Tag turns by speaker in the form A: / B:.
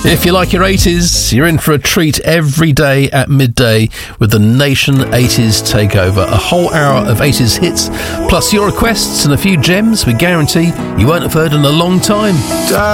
A: If you like your 80s, you're in for a treat every day at midday with the Nation 80s Takeover. A whole hour of 80s hits, plus your requests and a few gems we guarantee you won't have heard in a long time.